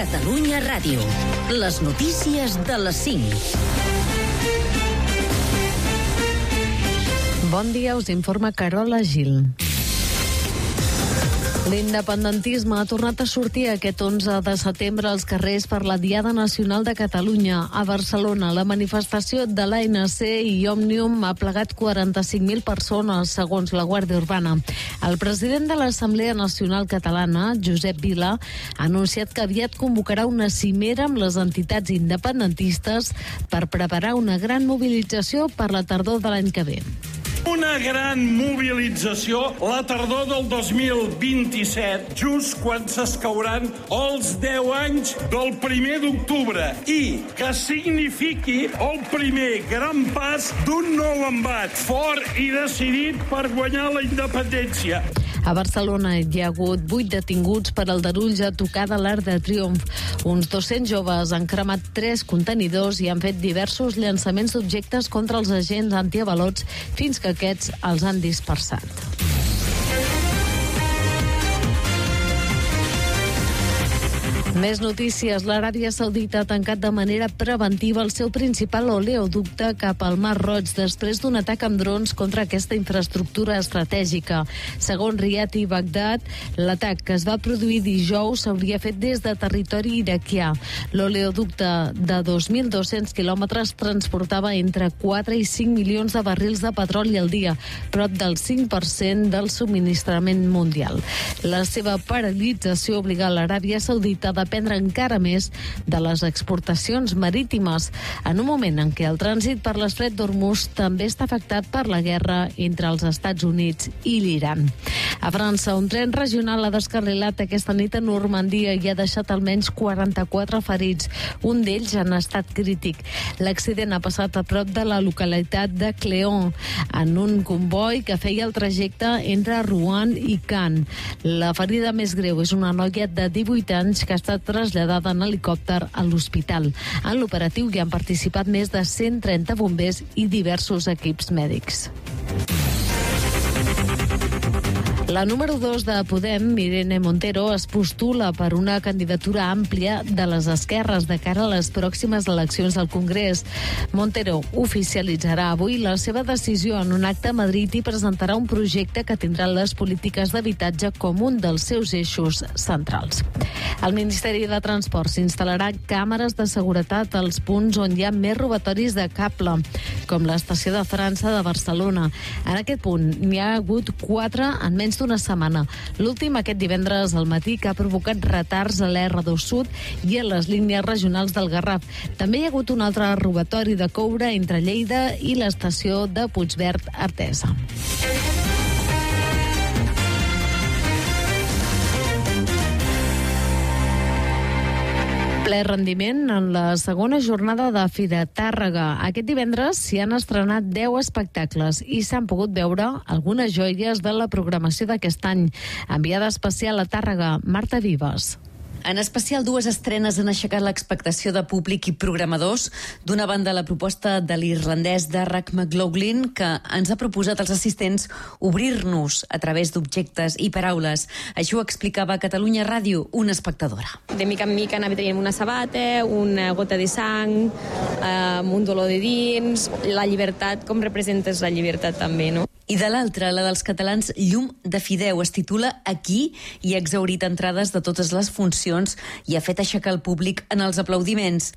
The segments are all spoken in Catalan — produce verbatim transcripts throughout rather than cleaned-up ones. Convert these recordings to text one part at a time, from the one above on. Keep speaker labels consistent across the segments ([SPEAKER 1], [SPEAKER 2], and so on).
[SPEAKER 1] Catalunya Ràdio. Les notícies de les cinc.
[SPEAKER 2] Bon dia, us informa Carola Gil. L'independentisme ha tornat a sortir aquest onze de setembre als carrers per la Diada Nacional de Catalunya. A Barcelona, la manifestació de l'A N C i Òmnium ha plegat quaranta-cinc mil persones, segons la Guàrdia Urbana. El president de l'Assemblea Nacional Catalana, Josep Vila, ha anunciat que aviat convocarà una cimera amb les entitats independentistes per preparar una gran mobilització per la tardor de l'any que ve.
[SPEAKER 3] Una gran mobilització la tardor del dos mil vint-i-set, just quan s'escauran els deu anys del primer d'octubre, i que signifiqui el primer gran pas d'un nou embat fort i decidit per guanyar la independència.
[SPEAKER 2] A Barcelona hi ha hagut vuit detinguts per aldarulls a tocar de l'Arc de Triomf. Uns dos-cents joves han cremat tres contenidors i han fet diversos llançaments d'objectes contra els agents antiavalots fins que aquests els han dispersat. Més notícies. L'Aràbia Saudita ha tancat de manera preventiva el seu principal oleoducte cap al Mar Roig després d'un atac amb drons contra aquesta infraestructura estratègica. Segons Riad i Bagdad, l'atac que es va produir dijous s'hauria fet des de territori iraquià. L'oleoducte de dos mil dos-cents quilòmetres transportava entre quatre i cinc milions de barrils de petroli al dia, prop del cinc per cent del subministrament mundial. La seva paralització obliga l'Aràbia Saudita a dependre encara més de les exportacions marítimes, en un moment en què el trànsit per l'estret d'Hormuz també està afectat per la guerra entre els Estats Units i l'Iran. A França, un tren regional ha descarrilat aquesta nit a Normandia i ha deixat almenys quaranta-quatre ferits, un d'ells en estat crític. L'accident ha passat a prop de la localitat de Cléon, en un comboi que feia el trajecte entre Rouen i Caen. La ferida més greu és una noia de divuit anys que ha estat traslladada en helicòpter a l'hospital. En l'operatiu hi han participat més de cent trenta bombers i diversos equips mèdics. La número dos de Podem, Irene Montero, es postula per una candidatura àmplia de les esquerres de cara a les pròximes eleccions del Congrés. Montero oficialitzarà avui la seva decisió en un acte a Madrid i presentarà un projecte que tindrà les polítiques d'habitatge com un dels seus eixos centrals. Al Ministeri de Transports s'instal·larà càmeres de seguretat als punts on hi ha més robatoris de cable, com l'estació de França de Barcelona. En aquest punt n'hi ha hagut quatre en menys d'una setmana. L'últim aquest divendres al matí, que ha provocat retards a l'R dos Sud i a les línies regionals del Garraf. També hi ha hagut un altre robatori de coure entre Lleida i l'estació de Puigverd Artesa. Ple rendiment en la segona jornada de Fira Tàrrega. Aquest divendres s'hi han estrenat deu espectacles i s'han pogut veure algunes joies de la programació d'aquest any. Enviada especial a Tàrrega, Marta Vives.
[SPEAKER 4] En especial, dues estrenes han aixecat l'expectació de públic i programadors. D'una banda, la proposta de l'irlandès Darragh McLaughlin, que ens ha proposat als assistents obrir-nos a través d'objectes i paraules. Això ho explicava a Catalunya Ràdio una espectadora.
[SPEAKER 5] De mica en mica anava traient una sabata, una gota de sang, eh, un dolor de dins, la llibertat, com representes la llibertat també, no?
[SPEAKER 4] I de l'altra, la dels catalans Llum de Fideu, es titula Aquí i ha exhaurit entrades de totes les funcions i ha fet aixecar el públic en els aplaudiments.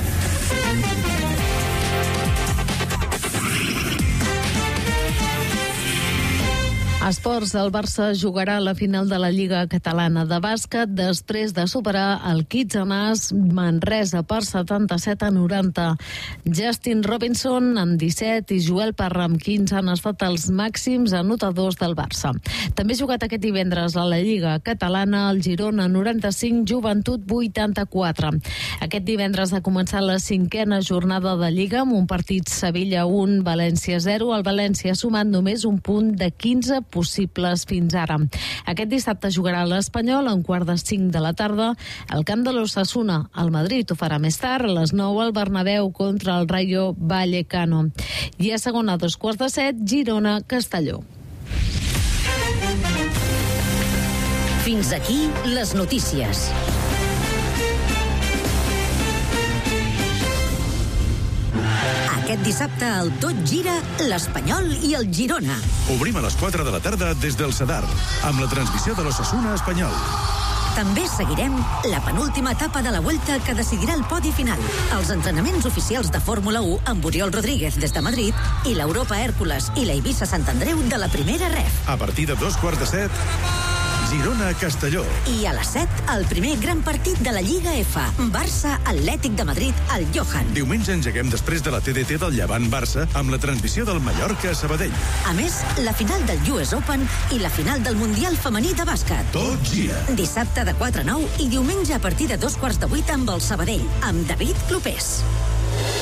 [SPEAKER 2] Esports, el Barça jugarà la final de la Lliga Catalana de Bàsquet després de superar el Kitsanàs Manresa per setanta-set a noranta. Justin Robinson amb disset i Joel Parra amb quinze han estat els màxims anotadors del Barça. També ha jugat aquest divendres a la Lliga Catalana el Girona noranta-cinc, Joventut vuitanta-quatre. Aquest divendres ha començat la cinquena jornada de Lliga amb un partit Sevilla un, València zero. El València ha sumat només un punt de quinze possibles fins ara. Aquest dissabte jugarà l'Espanyol a un quart de cinc de la tarda al camp de l'Osasuna. El Madrid ho farà més tard, a les nou al Bernabéu contra el Rayo Vallecano. I a segona, a dos quarts de set, Girona-Castelló.
[SPEAKER 1] Fins aquí les notícies. Aquest dissabte el Tot Gira, l'Espanyol i el Girona.
[SPEAKER 6] Obrim a les quatre de la tarda des del Sadar, amb la transmissió de l'Osasuna Espanyol.
[SPEAKER 1] També seguirem la penúltima etapa de la Vuelta que decidirà el podi final, els entrenaments oficials de Fórmula u amb Oriol Rodríguez des de Madrid i l'Europa Hèrcules i la Eivissa Sant Andreu de la primera ref.
[SPEAKER 6] A partir de dos quarts de set, Girona-Castelló.
[SPEAKER 1] I a les set, el primer gran partit de la Lliga F, Barça-Atlètic de Madrid al Johan.
[SPEAKER 6] Diumenge engeguem després de la T D T del Llevant-Barça amb la transmissió del Mallorca-Sabadell.
[SPEAKER 1] A més, la final del U S Open i la final del Mundial Femení de Bàsquet.
[SPEAKER 6] Tot gira.
[SPEAKER 1] Dissabte de quatre a nou i diumenge a partir de dos quarts de vuit amb el Sabadell, amb David Clopés.